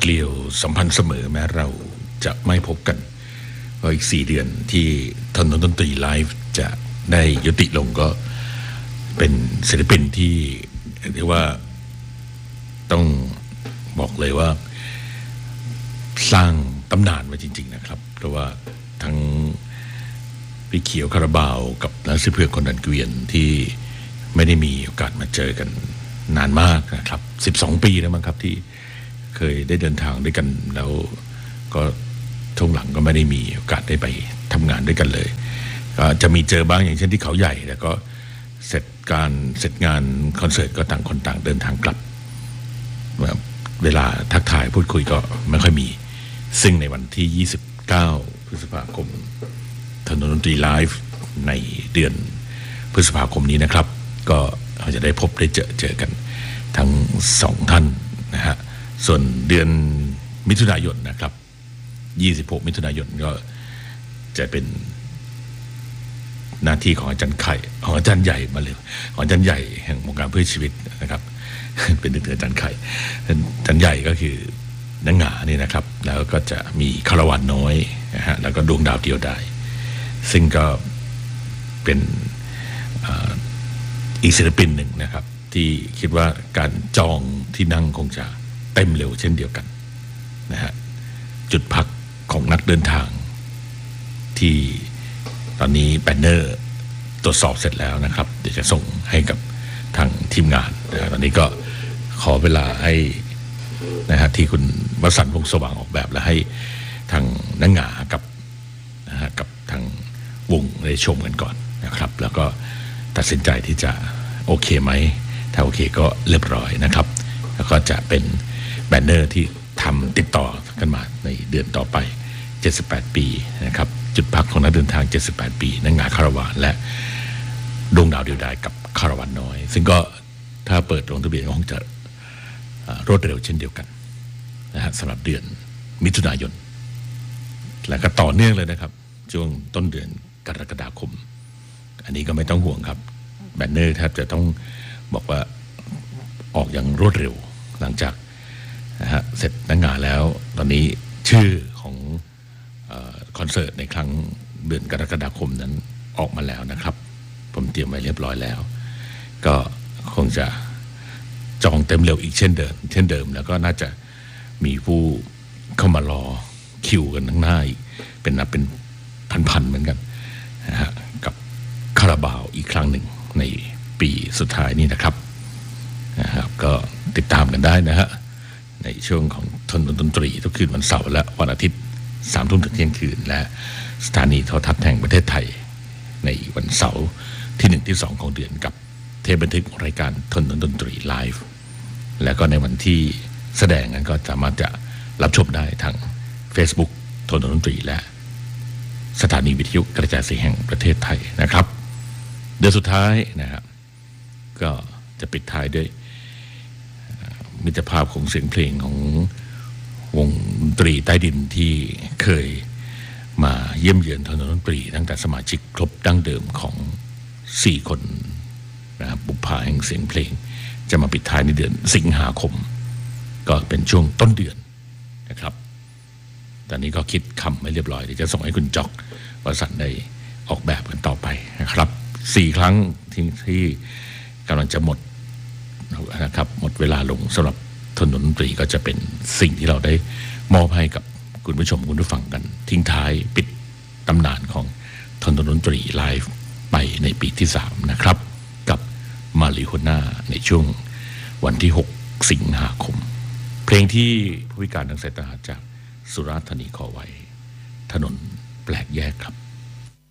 เกลียวสัมพันธ์เสมอแม้เราจะไม่พบกันก็อีก4 เดือนที่ถนนดนตรีไลฟ์จะได้ยุติลงก็เป็นศิลปินที่เรียกว่าต้องบอกเลยว่าสร้างตำนานมาจริงๆนะครับเพราะว่าทั้งพี่เขียวคาราบาวกับนักสืบเพื่อคนดันเกวียนที่ไม่ได้มีโอกาสมาเจอกันนานมากนะครับ12 ปีแล้วมั้งครับที่เคยได้เดินทางด้วยกันแล้วก็ช่วงหลังก็ไม่ได้มีโอกาสได้ไปทำงานด้วยกันเลยก็จะมีเจอบ้างอย่างเช่นที่เขาใหญ่แล้วก็เสร็จงานคอนเสิร์ตก็ต่างคนต่างเดินทางกลับเวลาทักทายพูดคุยก็ไม่ค่อยมีซึ่งในวันที่29 พฤษภาคมถนนดนตรีไลฟ์ในเดือนพฤษภาคมนี้นะครับก็เราจะได้พบได้เจอกันทั้ง2 ท่านนะฮะส่วนเดือนมิถุนายนนะครับ26 มิถุนายนก็จะเป็นหน้าที่ของอาจารย์ไข่ของอาจารย์ใหญ่มาเลยของอาจารย์ใหญ่แห่งวงการเพื่อชีวิตนะครับ เป็นถึงอาจารย์ไข่อาจารย์ใหญ่ก็คือนังหงานี่นะครับแล้วก็จะมีคาราวานน้อยนะฮะแล้วก็ดวงดาวเดียวดายซึ่งก็เป็นอีกศิลปินหนึ่งนะครับที่คิดว่าการจองที่นั่งคงจะเต็มเร็วเช่นเดียวกันนะฮะจุดพักของนักเดินทางที่ตอนนี้แบนเนอร์ตรวจสอบเสร็จแล้วนะครับเดี๋ยวจะส่งให้กับทางทีมงานนะตอนนี้ก็ขอเวลาให้นะฮะที่คุณวสันต์วงศ์สว่างออกแบบและให้ทางนังหงากับนะฮะกับทางวงได้ชมกันก่อนนะครับแล้วก็ตัดสินใจที่จะโอเคไหมถ้าโอเคก็เรียบร้อยนะครับแล้วก็จะเป็นแบนเนอร์ที่ทำติดต่อกันมาในเดือนต่อไป78 ปีนะครับจุดพักของนักเดินทาง78 ปีนังหงาคาราวานและดวงดาวเดียวดายกับคาราวานน้อยซึ่งก็ถ้าเปิดลงทะเบียนก็คงจะรวดเร็วเช่นเดียวกันนะฮะสำหรับเดือนมิถุนายนและก็ต่อเนื่องเลยนะครับช่วงต้นเดือนกรกฎาคมอันนี้ก็ไม่ต้องห่วงครับแบนเนอร์แทบจะต้องบอกว่าออกอย่างรวดเร็วหลังจากนะฮะเสร็จนักงานแล้วตอนนี้ชื่อของคอนเสิร์ตในครั้งเดือนกรกฎาคมนั้นออกมาแล้วนะครับผมเตรียมไว้เรียบร้อยแล้วก็คงจะจองเต็มเร็วอีกเช่นเดิมแล้วก็น่าจะมีผู้เข้ามารอคิวกันทั้งหน้าอีกเป็นนับเป็นพันๆเหมือนกันนะฮะกับคาราบาวอีกครั้งหนึ่งในปีสุดท้ายนี้นะครับก็ติดตามกันได้นะฮะในช่วงของถนนดนตรีทุกคืนวันเสาร์และวันอาทิตย์ 3 ทุ่มถึงเที่ยงคืนและสถานีโทรทัศน์แห่งประเทศไทยในวันเสาร์ที่1ที่2ของเดือนกับเทปบันทึกรายการถนนดนตรีไลฟ์แล้วก็ในวันที่แสดงนั้นก็สามารถจะรับชมได้ทาง Facebook ถนนดนตรีและสถานีวิทยุกระจายเสียงแห่งประเทศไทยนะครับเดือนสุดท้ายนะครับก็จะปิดท้ายด้วยมิตรภาพของเสียงเพลงของวงดนตรีใต้ดินที่เคยมาเยี่ยมเยือนถนนดนตรีตั้งแต่สมาชิกครบดั้งเดิมของ4 คนนะครับบุพภาแห่งเสียงเพลงจะมาปิดท้ายในเดือนสิงหาคมก็เป็นช่วงต้นเดือนนะครับตอนนี้ก็คิดคำไว้เรียบร้อยเดี๋ยวจะส่งให้คุณจ๊อกวสันต์ได้ออกแบบกันต่อไปนะครับ4 ครั้งที่กำลังจะหมดนะครับหมดเวลาลงสำหรับถนนดนตรีก็จะเป็นสิ่งที่เราได้มอบให้กับคุณผู้ชมคุณผู้ฟังกันทิ้งท้ายปิดตำนานของถนนดนตรีไลฟ์ไปในปีที่3นะครับกับมาริโฮน่าในช่วงวันที่6 สิงหาคมเพลงที่ผู้พิการทางสายตาจากสุราษฎร์ธานีขอไว้ถนนแปลกแยกครับ